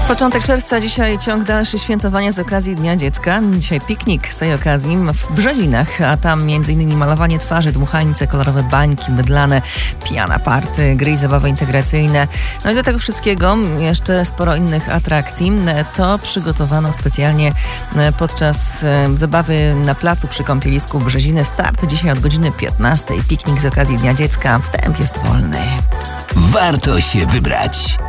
Początek czerwca, dzisiaj ciąg dalszy świętowania z okazji Dnia Dziecka. Dzisiaj piknik z tej okazji w Brzezinach, a tam m.in. malowanie twarzy, dmuchańce, kolorowe bańki, mydlane, piana party, gry i zabawy integracyjne. No i do tego wszystkiego jeszcze sporo innych atrakcji. To przygotowano specjalnie podczas zabawy na placu przy kąpielisku Brzeziny. Start dzisiaj od godziny 15. Piknik z okazji Dnia Dziecka. Wstęp jest wolny. Warto się wybrać.